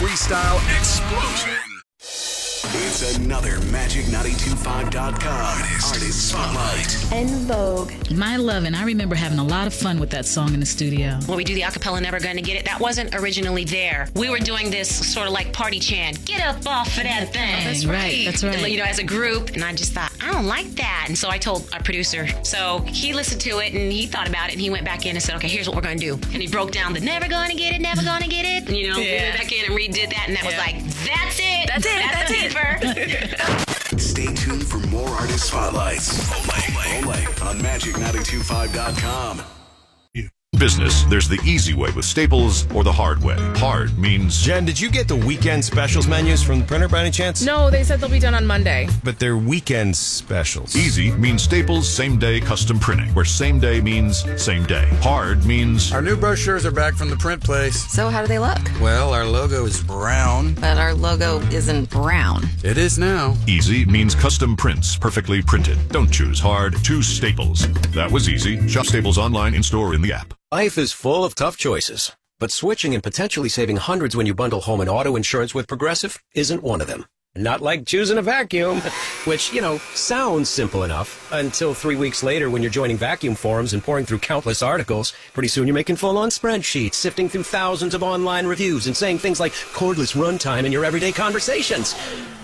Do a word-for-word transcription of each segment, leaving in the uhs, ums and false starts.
freestyle explosion. It's another Magic nine two five dot com Artist, Artist Spotlight. En Vogue. My Lovin', I remember having a lot of fun with that song in the studio. When we do the acapella Never Gonna Get It, that wasn't originally there. We were doing this sort of like party chant, get up off of that thing. Oh, that's right, that's right. You know, as a group, and I just thought, I don't like that. And so I told our producer. So he listened to it and he thought about it and he went back in and said, okay, here's what we're gonna do. And he broke down the Never Gonna Get It, Never Gonna Get It. And, you know, yeah. we went back in and redid that and that yeah. was like, that's it. That's it, that's, that's it. Stay tuned for more Artist Spotlights. Only, only on Magic nine two five dot com. Business, there's the easy way with Staples or the hard way. Hard means... Jen, did you get the weekend specials menus from the printer by any chance? No, they said they'll be done on Monday. But they're weekend specials. Easy means Staples same-day custom printing, where same day means same day. Hard means... Our new brochures are back from the print place. So how do they look? Well, our logo is brown. But our logo isn't brown. It is now. Easy means custom prints, perfectly printed. Don't choose hard, choose Staples. That was easy. Shop Staples online, in-store, in the app. Life is full of tough choices, but switching and potentially saving hundreds when you bundle home and auto insurance with Progressive isn't one of them. Not like choosing a vacuum, which, you know, sounds simple enough until three weeks later when you're joining vacuum forums and pouring through countless articles. Pretty soon you're making full-on spreadsheets, sifting through thousands of online reviews and saying things like cordless runtime in your everyday conversations.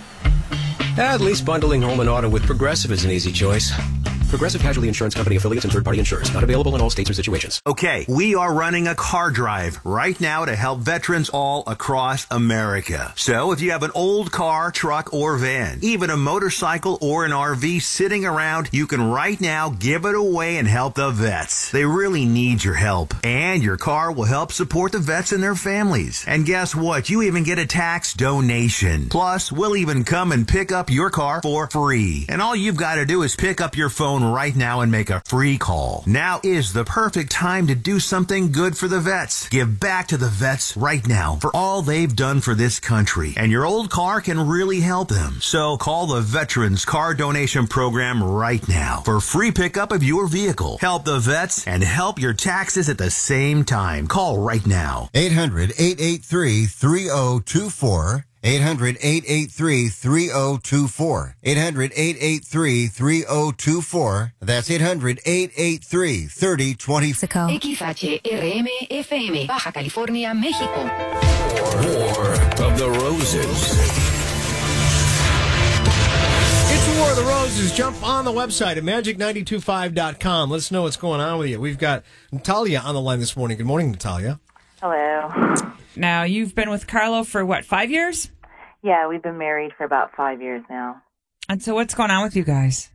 At least bundling home and auto with Progressive is an easy choice. Progressive Casualty Insurance Company affiliates and third-party insurers. Not available in all states or situations. Okay, we are running a car drive right now to help veterans all across America. So if you have an old car, truck, or van, even a motorcycle or an R V sitting around, you can right now give it away and help the vets. They really need your help. And your car will help support the vets and their families. And guess what? You even get a tax donation. Plus, we'll even come and pick up your car for free. And all you've got to do is pick up your phone right now and make a free call. Now is the perfect time to do something good for the vets. Give back to the vets right now for all they've done for this country. And your old car can really help them. So call the Veterans Car Donation Program right now for free pickup of your vehicle. Help the vets and help your taxes at the same time. Call right now. eight hundred, eight eight three, three oh two four. eight hundred, eight eight three, three oh two four. eight hundred, eight eight three, three oh two four. That's eight hundred, eight eight three, three oh two four. X H R M F M, Baja California, México. War of the Roses. It's War of the Roses. Jump on the website at magic nine two five dot com. Let us know what's going on with you. We've got Natalia on the line this morning. Good morning, Natalia. Hello. Now, you've been with Carlo for, what, five years? Yeah, we've been married for about five years now. And so what's going on with you guys?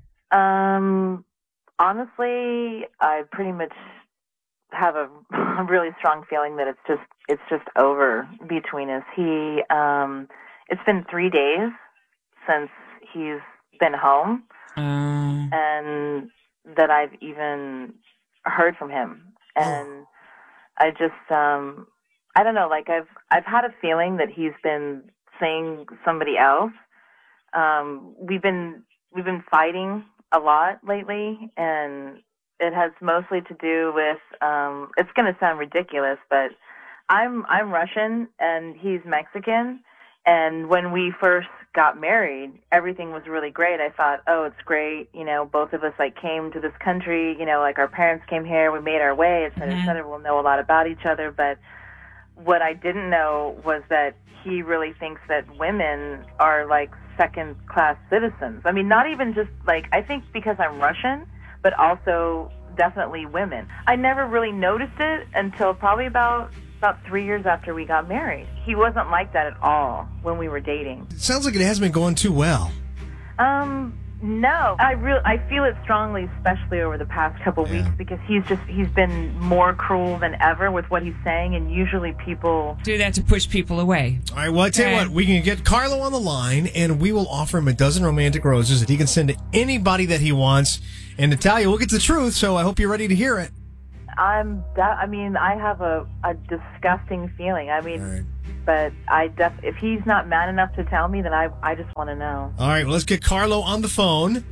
Um, honestly, I pretty much have a, a really strong feeling that it's just it's just over between us. He, um, it's been three days since he's been home, um. and that I've even heard from him. And I just, um, I don't know, like I've I've had a feeling that he's been seeing somebody else. Um, we've been we've been fighting a lot lately, and it has mostly to do with. Um, it's going to sound ridiculous, but I'm I'm Russian and he's Mexican. And when we first got married, everything was really great. I thought, oh, it's great. You know, both of us like came to this country. You know, like our parents came here. We made our way, et cetera, et cetera. We'll know a lot about each other. But what I didn't know was that he really thinks that women are like second-class citizens. I mean, not even just like, I think because I'm Russian, but also definitely women. I never really noticed it until probably about about three years after we got married. He wasn't like that at all when we were dating. It sounds like it hasn't been going too well. Um, no. I real I feel it strongly, especially over the past couple Yeah. weeks, because he's just he's been more cruel than ever with what he's saying, and usually people Do that to push people away. All right, well, I tell you Okay. what, we can get Carlo on the line, and we will offer him a dozen romantic roses that he can send to anybody that he wants. And Natalia, we'll get to the truth, so I hope you're ready to hear it. I'm, that, I mean, I have a, a disgusting feeling. I mean, All right. but I def, if he's not man enough to tell me, then I, I just want to know. All right, well, let's get Carlo on the phone.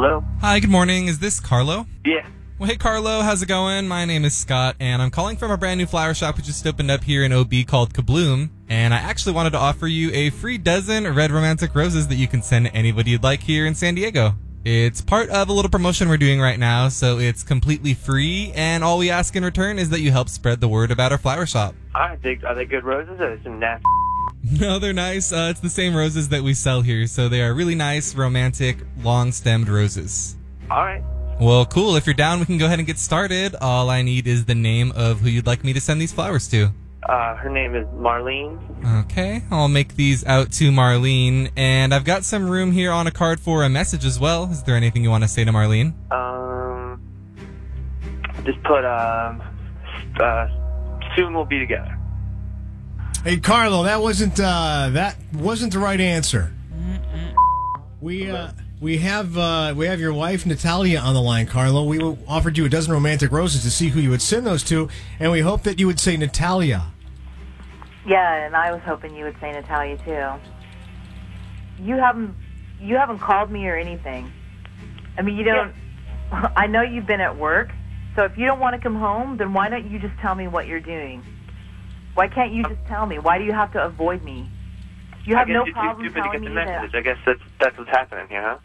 Hello? Hi, good morning. Is this Carlo? Yeah. Well, hey, Carlo. How's it going? My name is Scott, and I'm calling from a brand new flower shop which just opened up here in O B called Kabloom. And I actually wanted to offer you a free dozen red romantic roses that you can send to anybody you'd like here in San Diego. It's part of a little promotion we're doing right now, so it's completely free, and all we ask in return is that you help spread the word about our flower shop. All right, they, are they good roses or some nasty? No, they're nice. Uh, it's the same roses that we sell here, so they are really nice, romantic, long-stemmed roses. All right. Well, cool. If you're down, we can go ahead and get started. All I need is the name of who you'd like me to send these flowers to. Uh, her name is Marlene. Okay, I'll make these out to Marlene, and I've got some room here on a card for a message as well. Is there anything you want to say to Marlene? Um, just put, um, uh, soon we'll be together. Hey, Carlo, that wasn't uh, that wasn't the right answer. We uh, we have uh, we have your wife Natalia on the line, Carlo. We offered you a dozen romantic roses to see who you would send those to, and we hope that you would say Natalia. Yeah, and I was hoping you would say Natalia too. You haven't you haven't called me or anything. I mean, you don't. Yeah. I know you've been at work, so if you don't want to come home, then why don't you just tell me what you're doing? Why can't you just tell me? Why do you have to avoid me? You have I guess no you're problem too stupid to telling get me the that. message. I guess that's that's what's happening here, huh?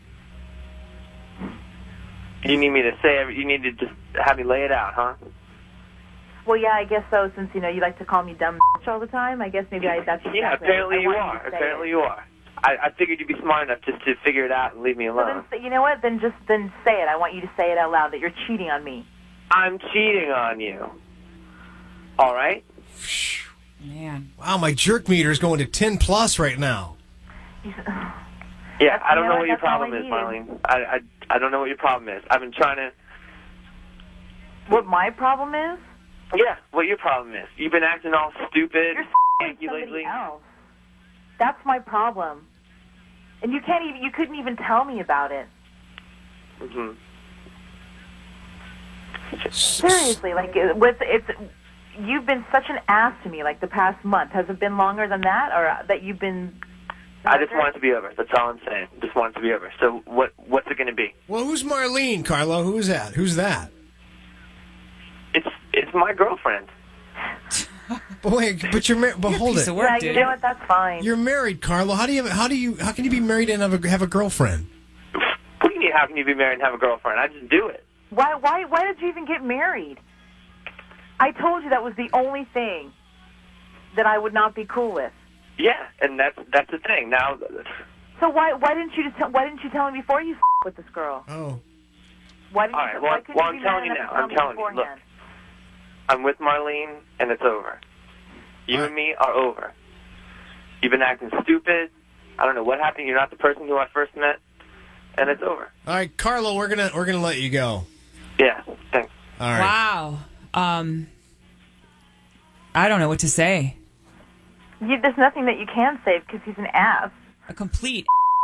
You need me to say every, you need to just have me lay it out, huh? Well, yeah, I guess so. Since you know you like to call me dumb bitch all the time, I guess maybe I, that's exactly Yeah, apparently I you want are. to say Apparently it. you are. I, I figured you'd be smart enough just to figure it out and leave me Well, alone. then, you know what? Then just then say it. I want you to say it out loud that you're cheating on me. I'm cheating on you. All right? Man. Wow, my jerk meter is going to ten plus right now. Yeah, I don't you know know what? what your That's all problem I is, needed. Marlene. I, I I don't know what your problem is. I've been trying to. What my problem is? Yeah, what your problem is. You've been acting all stupid, You're hanky somebody lately. else. That's my problem. And you can't even. You couldn't even tell me about it. Mm-hmm. Seriously, like it, with it's. You've been such an ass to me, like the past month. Has it been longer than that, or that you've been? I just want it to be over. That's all I'm saying. Just want it to be over. So what? What's it going to be? Well, who's Marlene, Carlo? Who's that? Who's that? It's it's my girlfriend. But wait, but you're married. But You're a hold piece it. of work, Yeah, dude. you know what? That's fine. You're married, Carlo. How do you? How do you? How can you be married and have a have a girlfriend? What do you mean? How can you be married and have a girlfriend? I just do it. Why? Why? Why did you even get married? I told you that was the only thing that I would not be cool with. Yeah, and that's that's the thing. Now, So why? Why didn't you just? Tell, why didn't you tell me before you f- with this girl? Oh. Why didn't all you? right. why Well, couldn't well you I'm be man telling you enough now. to tell I'm me telling you. Look, beforehand? I'm with Marlene, and it's over. You and me are over. You've been acting stupid. I don't know what happened. You're not the person who I first met, and it's over. All right, Carlo. We're gonna we're gonna let you go. Yeah. Thanks. All right. Wow. Um, I don't know what to say. You, there's nothing that you can say because he's an ass. A complete.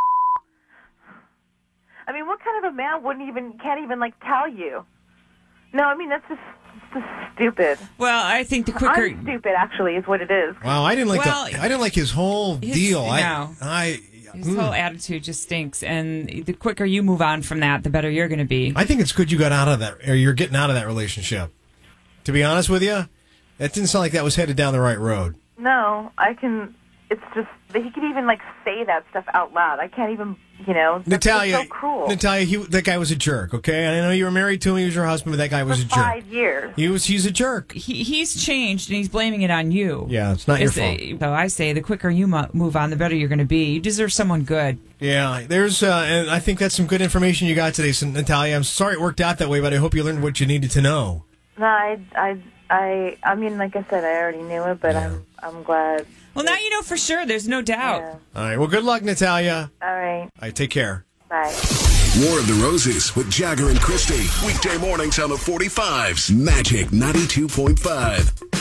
I mean, what kind of a man wouldn't even can't even like tell you? No, I mean that's just, just stupid. Well, I think the quicker. I'm stupid, actually, is what it is. Wow, I didn't like Well, the I didn't like his whole his- deal. I no. I His mm. whole attitude just stinks, and the quicker you move on from that, the better you're going to be. I think it's good you got out of that, or you're getting out of that relationship. To be honest with you, it didn't sound like that was headed down the right road. No, I can. It's just that he could even like say that stuff out loud. I can't even, you know. That's Natalia, so cruel. Natalia, he, that guy was a jerk. Okay, I know you were married to him; he was your husband, but that guy was For a jerk. five years. He was. He's a jerk. He, he's changed, and he's blaming it on you. Yeah, it's not your It's fault. a- so I say, the quicker you mo- move on, the better you're going to be. You deserve someone good. Yeah, there's, uh, and I think that's some good information you got today, so, Natalia. I'm sorry it worked out that way, but I hope you learned what you needed to know. No, I, I, I, I mean, like I said, I already knew it, but I'm, I'm glad. Well, now you know for sure. There's no doubt. Yeah. All right. Well, good luck, Natalia. All right. All right. Take care. Bye. War of the Roses with Jagger and Christie. Weekday mornings on the forty-fives. Magic ninety-two point five.